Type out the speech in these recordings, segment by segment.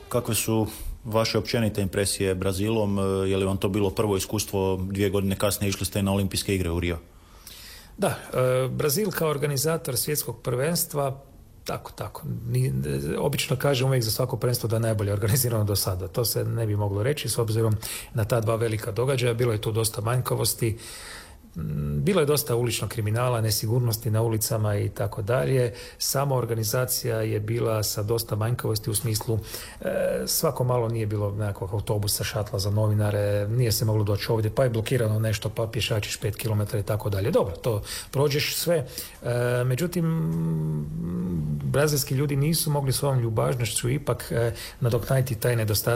Kakve su vaše općenite impresije Brazilom? Je li vam to bilo prvo iskustvo, 2 godine kasnije išli ste na olimpijske igre u Rio? Da, Brazil kao organizator svjetskog prvenstva, tako. Obično kažem uvijek za svako prvenstvo da je najbolje organizirano do sada. To se ne bi moglo reći s obzirom na ta 2 velika događaja. Bilo je tu dosta manjkavosti. Bilo je dosta uličnog kriminala, nesigurnosti na ulicama i tako dalje. Sama organizacija je bila sa dosta manjkavosti u smislu svako malo nije bilo nekakvog autobusa, šatla za novinare, nije se moglo doći ovdje, pa je blokirano nešto, pa pješačiš 5 km i tako dalje. Dobro, to prođeš sve. Međutim, brazilski ljudi nisu mogli svojom ljubažnošću ipak nadoknaditi taj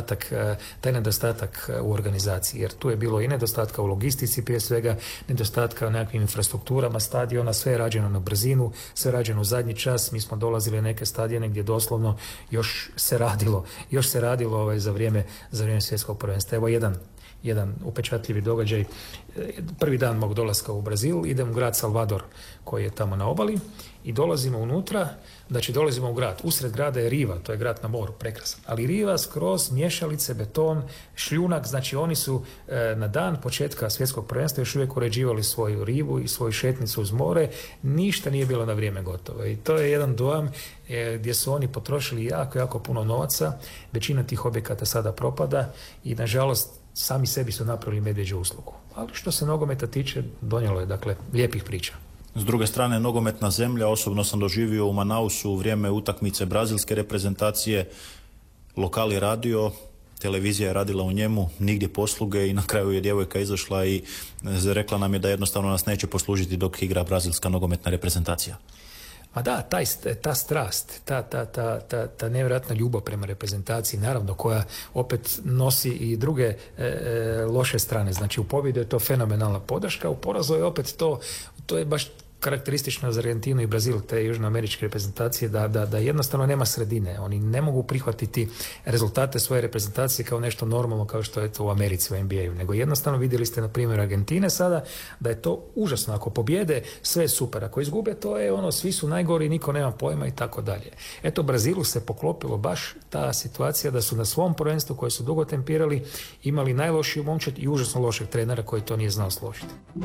nedostatak u organizaciji, jer tu je bilo i nedostatka u logistici, prije svega nedostatka u nekakvim infrastrukturama stadiona, sve je rađeno na brzinu, sve je rađeno u zadnji čas. Mi smo dolazili na neke stadione gdje doslovno još se radilo za vrijeme svjetskog prvenstva. Evo jedan upečatljivi događaj. Prvi dan mog dolaska u Brazil idem u grad Salvador koji je tamo na obali i dolazimo unutra, znači dolazimo u grad. Usred grada je riva, to je grad na moru, prekrasan. Ali riva skroz, mješalice, beton, šljunak, znači oni su na dan početka svjetskog prvenstva još uvijek uređivali svoju rivu i svoju šetnicu uz more. Ništa nije bilo na vrijeme gotovo. I to je jedan dojam gdje su oni potrošili jako puno novaca. Većina tih objekata sada propada i nažalost sami sebi su napravili medvjeđu uslugu. Ali što se nogometa tiče, donijelo je dakle lijepih priča. S druge strane, nogometna zemlja, osobno sam doživio u Manausu u vrijeme utakmice brazilske reprezentacije, lokal je radio, televizija je radila u njemu, nigdje posluge i na kraju je djevojka izašla i rekla nam je da jednostavno nas neće poslužiti dok igra brazilska nogometna reprezentacija. Ma da, ta strast, ta nevjerojatna ljubav prema reprezentaciji, naravno koja opet nosi i druge loše strane. Znači u pobjedu je to fenomenalna podrška, u porazu je opet to je baš karakteristično za Argentinu i Brazil, te južnoameričke reprezentacije, da jednostavno nema sredine. Oni ne mogu prihvatiti rezultate svoje reprezentacije kao nešto normalno kao što je to u Americi, u NBA-u. Nego jednostavno vidjeli ste na primjer Argentine sada da je to užasno. Ako pobjede, sve je super. Ako izgube, to je svi su najgori, niko nema pojma i tako dalje. Eto, Brazilu se poklopilo baš ta situacija da su na svom prvenstvu koje su dugo tempirali imali najlošiju momčad i užasno lošeg trenera koji to nije znao složiti.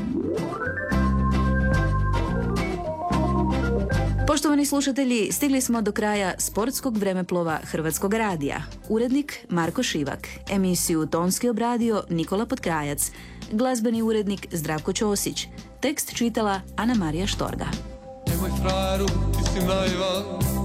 Poštovani slušatelji, stigli smo do kraja sportskog vremeplova Hrvatskog radija. Urednik Marko Šivak, emisiju tonski obradio Nikola Potkrajac, glazbeni urednik Zdravko Ćosić, tekst čitala Ana Marija Štorga. Nemoj frajeru, ti si naivan,